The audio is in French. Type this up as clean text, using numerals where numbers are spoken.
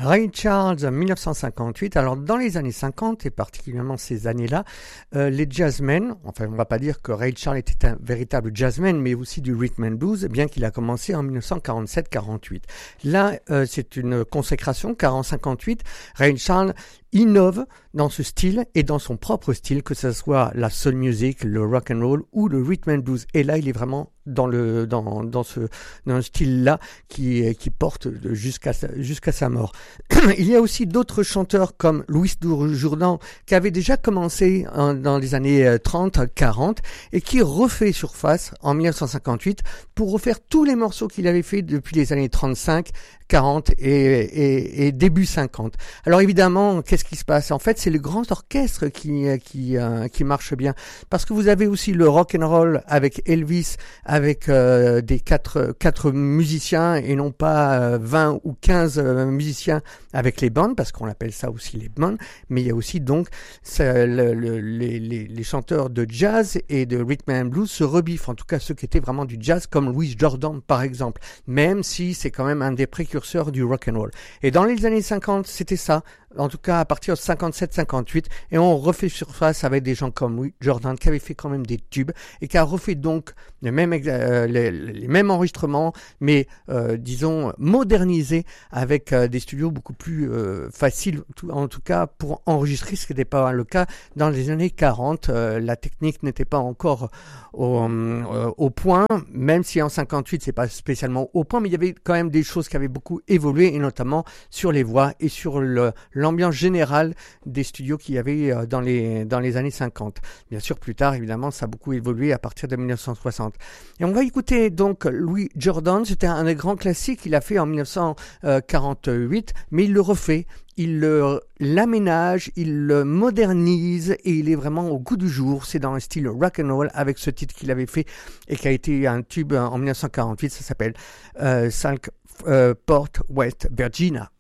Ray Charles, 1958. Alors, dans les années 50, et particulièrement ces années-là, les jazzmen, enfin, on ne va pas dire que Ray Charles était un véritable jazzman, mais aussi du rhythm and blues, bien qu'il a commencé en 1947-48. Là, c'est une consécration, car en 58, Ray Charles innove dans ce style et dans son propre style, que ce soit la soul music, le rock and roll ou le rhythm and blues. Et là, il est vraiment dans ce style-là qui porte jusqu'à sa mort. Il y a aussi d'autres chanteurs comme Louis Jourdan qui avait déjà commencé dans les années 30-40 et qui refait surface en 1958 pour refaire tous les morceaux qu'il avait fait depuis les années 35, 40 et début 50. Alors évidemment, qu'est-ce qui se passe? En fait, c'est le grand orchestre qui marche bien, parce que vous avez aussi le rock and roll avec Elvis, avec des quatre musiciens et non pas 20 ou 15 musiciens avec les bandes, parce qu'on appelle ça aussi les bandes. Mais il y a aussi donc les chanteurs de jazz et de rhythm and blues se rebiffent, en tout cas ceux qui étaient vraiment du jazz, comme Louis Jordan par exemple, même si c'est quand même un des précurseurs du rock and roll. Et dans les années 50, c'était ça, en tout cas à partir de 57-58, et on refait surface avec des gens comme Louis Jordan qui avait fait quand même des tubes et qui a refait donc les mêmes enregistrements, mais disons modernisés avec des studios beaucoup plus faciles, en tout cas pour enregistrer, ce qui n'était pas le cas dans les années 40. La technique n'était pas encore au point, même si en 58 c'est pas spécialement au point, mais il y avait quand même des choses qui avaient beaucoup évolué, et notamment sur les voix et sur l'ambiance générale des studios qu'il y avait dans les années 50. Bien sûr, plus tard, évidemment, ça a beaucoup évolué à partir de 1960. Et on va écouter donc Louis Jordan. C'était un des grands classiques qu'il a fait en 1948, mais il le refait. Il l'aménage, il le modernise et il est vraiment au goût du jour. C'est dans un style rock and roll avec ce titre qu'il avait fait et qui a été un tube en 1948. Ça s'appelle Port West Virginia.